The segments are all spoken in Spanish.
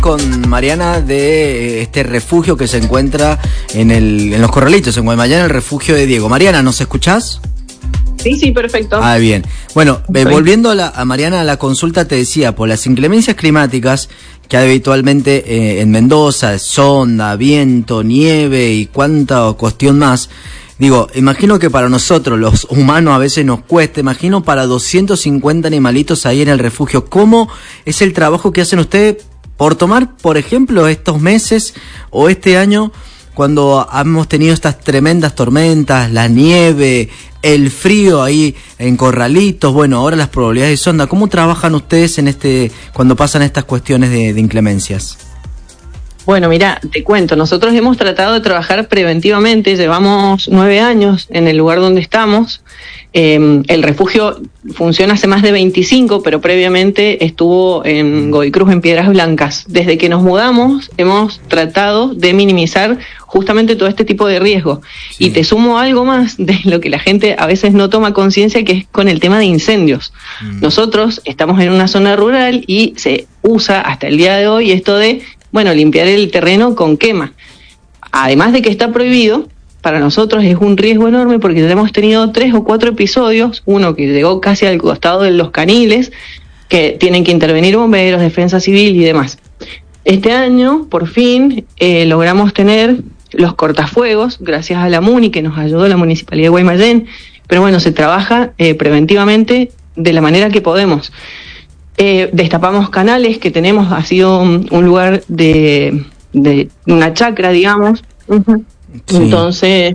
Con Mariana de este refugio que se encuentra en los Corralitos, en Guaymallén, el refugio de Diego. Mariana, ¿nos escuchás? Sí, perfecto. Ah, bien. Bueno, volviendo a Mariana, a la consulta, te decía, por las inclemencias climáticas que hay habitualmente en Mendoza, sonda, viento, nieve y cuánta cuestión más. Digo, imagino que para nosotros, los humanos, a veces nos cuesta. Imagino para 250 animalitos ahí en el refugio. ¿Cómo es el trabajo que hacen ustedes por tomar, por ejemplo, estos meses o este año, cuando hemos tenido estas tremendas tormentas, la nieve, el frío ahí en Corralitos, bueno, ahora las probabilidades de sonda? ¿Cómo trabajan ustedes cuando pasan estas cuestiones de inclemencias? Bueno, mira, te cuento, nosotros hemos tratado de trabajar preventivamente, llevamos 9 años en el lugar donde estamos. El refugio funciona hace más de 25, pero previamente estuvo en Godoy Cruz, en Piedras Blancas. Desde que nos mudamos hemos tratado de minimizar justamente todo este tipo de riesgo. Sí. Y te sumo algo más de lo que la gente a veces no toma conciencia, que es con el tema de incendios. Nosotros estamos en una zona rural y se usa hasta el día de hoy esto de, limpiar el terreno con quema. Además de que está prohibido, para nosotros es un riesgo enorme porque hemos tenido 3 o 4 episodios, uno que llegó casi al costado de los caniles, que tienen que intervenir bomberos, defensa civil y demás. Este año, por fin, logramos tener los cortafuegos, gracias a la MUNI, que nos ayudó la Municipalidad de Guaymallén, pero bueno, se trabaja preventivamente de la manera que podemos. Destapamos canales que tenemos, ha sido un lugar de una chacra, digamos. Sí. Entonces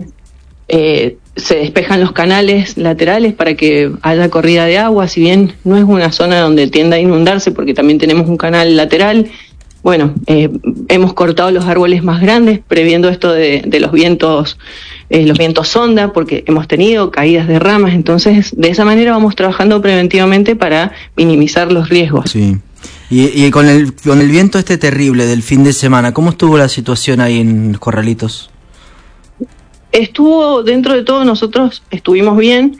se despejan los canales laterales para que haya corrida de agua, si bien no es una zona donde tienda a inundarse, porque también tenemos un canal lateral. Bueno, hemos cortado los árboles más grandes, previendo esto de los vientos sonda, porque hemos tenido caídas de ramas. Entonces, de esa manera vamos trabajando preventivamente para minimizar los riesgos. Sí. Y con el viento este terrible del fin de semana, ¿cómo estuvo la situación ahí en los Corralitos? Estuvo, dentro de todo, nosotros estuvimos bien.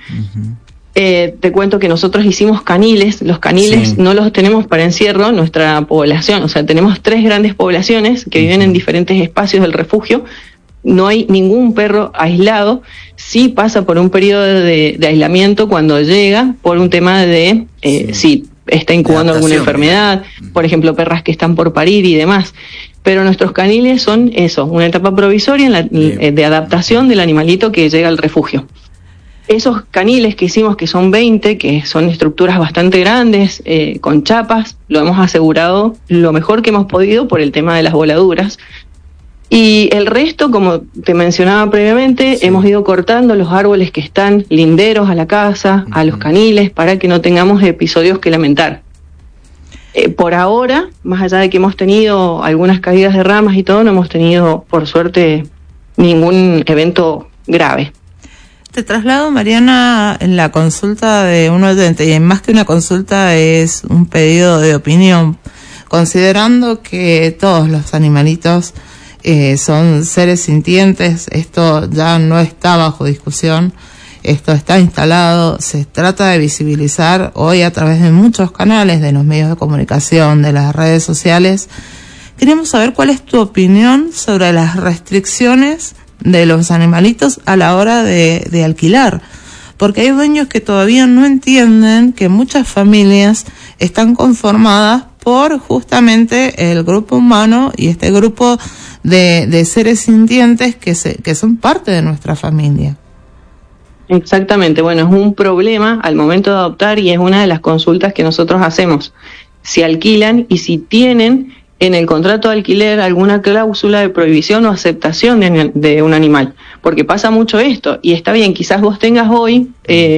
Te cuento que nosotros hicimos caniles. Los caniles no los tenemos para encierro, nuestra población, o sea, tenemos 3 grandes poblaciones que viven en diferentes espacios del refugio. No hay ningún perro aislado. Sí pasa por un periodo de aislamiento cuando llega, por un tema de si está incubando alguna enfermedad, por ejemplo, perras que están por parir y demás. Pero nuestros caniles son eso, una etapa provisoria de adaptación del animalito que llega al refugio. Esos caniles que hicimos, que son 20, que son estructuras bastante grandes, con chapas, lo hemos asegurado lo mejor que hemos podido por el tema de las voladuras. Y el resto, como te mencionaba previamente, hemos ido cortando los árboles que están linderos a la casa, a los caniles, para que no tengamos episodios que lamentar. Por ahora, más allá de que hemos tenido algunas caídas de ramas y todo, no hemos tenido, por suerte, ningún evento grave. Te traslado, Mariana, en la consulta de un oyente, y más que una consulta es un pedido de opinión, considerando que todos los animalitos son seres sintientes. Esto ya no está bajo discusión, esto está instalado, se trata de visibilizar hoy a través de muchos canales, de los medios de comunicación, de las redes sociales. Queremos saber cuál es tu opinión sobre las restricciones de los animalitos a la hora de alquilar, porque hay dueños que todavía no entienden que muchas familias están conformadas por justamente el grupo humano y este grupo de seres sintientes que son parte de nuestra familia. Exactamente, bueno, es un problema al momento de adoptar y es una de las consultas que nosotros hacemos. Si alquilan y si tienen en el contrato de alquiler alguna cláusula de prohibición o aceptación de un animal, porque pasa mucho esto, y está bien, quizás vos tengas hoy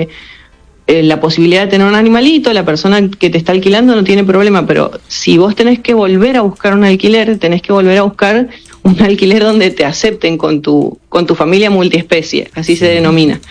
la posibilidad de tener un animalito, la persona que te está alquilando no tiene problema, pero si vos tenés que volver a buscar un alquiler, tenés que volver a buscar un alquiler donde te acepten con tu familia multiespecie, así se denomina.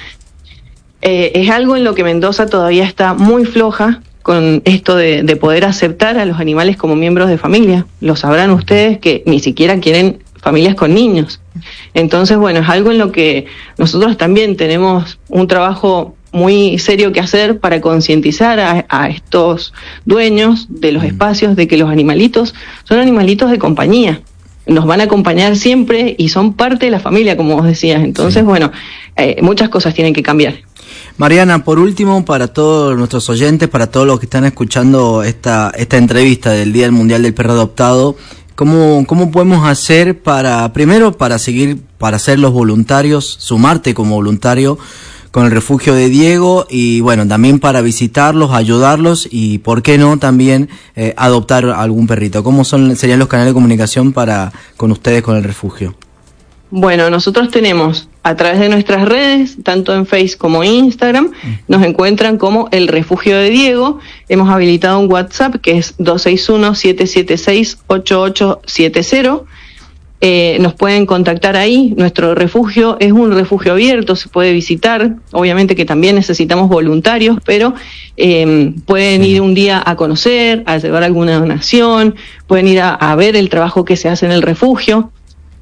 Es algo en lo que Mendoza todavía está muy floja, con esto de poder aceptar a los animales como miembros de familia. Lo sabrán ustedes que ni siquiera quieren familias con niños. Entonces, bueno, es algo en lo que nosotros también tenemos un trabajo muy serio que hacer para concientizar a estos dueños de los espacios de que los animalitos son animalitos de compañía. Nos van a acompañar siempre y son parte de la familia, como vos decías. Entonces, bueno, muchas cosas tienen que cambiar. Mariana, por último, para todos nuestros oyentes, para todos los que están escuchando esta entrevista del Día Mundial del Perro Adoptado, ¿cómo podemos hacer primero para ser los voluntarios, sumarte como voluntario con el refugio de Diego, y bueno, también para visitarlos, ayudarlos y, ¿por qué no, también adoptar algún perrito? ¿Cómo serían los canales de comunicación con ustedes, con el refugio? Bueno, nosotros tenemos a través de nuestras redes, tanto en Facebook como Instagram, nos encuentran como El Refugio de Diego. Hemos habilitado un WhatsApp que es 261-776-8870. Nos pueden contactar ahí. Nuestro refugio es un refugio abierto, se puede visitar. Obviamente que también necesitamos voluntarios, pero pueden ir un día a conocer, a llevar alguna donación, pueden ir a ver el trabajo que se hace en el refugio.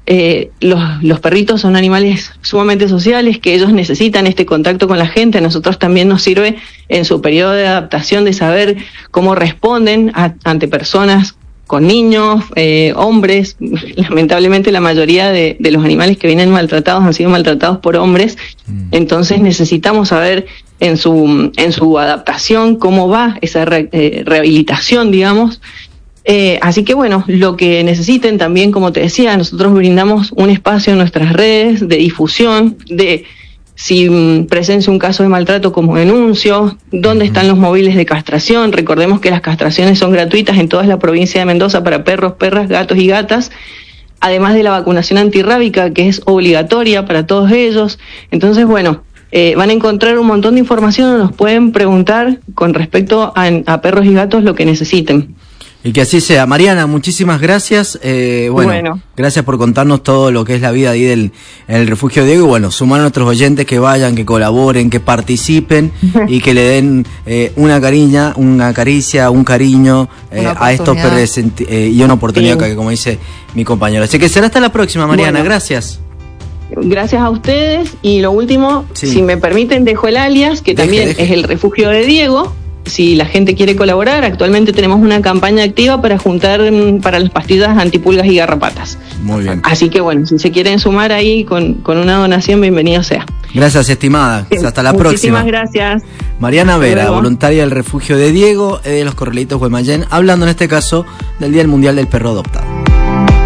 Los perritos son animales sumamente sociales, que ellos necesitan este contacto con la gente. A nosotros también nos sirve en su periodo de adaptación de saber cómo responden ante personas con niños, hombres. Lamentablemente la mayoría de los animales que vienen maltratados han sido maltratados por hombres. Entonces necesitamos saber en su adaptación cómo va esa rehabilitación, digamos. Así que bueno, lo que necesiten también, como te decía, nosotros brindamos un espacio en nuestras redes de difusión, de si presencia un caso de maltrato, como denuncio, dónde están los móviles de castración. Recordemos que las castraciones son gratuitas en toda la provincia de Mendoza para perros, perras, gatos y gatas, además de la vacunación antirrábica, que es obligatoria para todos ellos. Entonces, bueno, van a encontrar un montón de información, nos pueden preguntar con respecto a perros y gatos lo que necesiten. Y que así sea. Mariana, muchísimas gracias. Bueno, gracias por contarnos todo lo que es la vida ahí en el refugio de Diego. Y bueno, sumar a nuestros oyentes que vayan, que colaboren, que participen y que le den una caricia, un cariño a estos perros y una oportunidad, que como dice mi compañero. Así que será hasta la próxima, Mariana. Bueno, gracias. Gracias a ustedes. Y lo último, si me permiten, dejo el alias, que también es el refugio de Diego. Si la gente quiere colaborar, actualmente tenemos una campaña activa para juntar para las pastillas antipulgas y garrapatas. Muy bien. Así que bueno, si se quieren sumar ahí con una donación, bienvenido sea. Gracias, estimada. Hasta la próxima. Muchísimas gracias. Mariana Vera, voluntaria del refugio de Diego, de los Corralitos Guaymallén, hablando en este caso del Día Mundial del Perro Adoptado.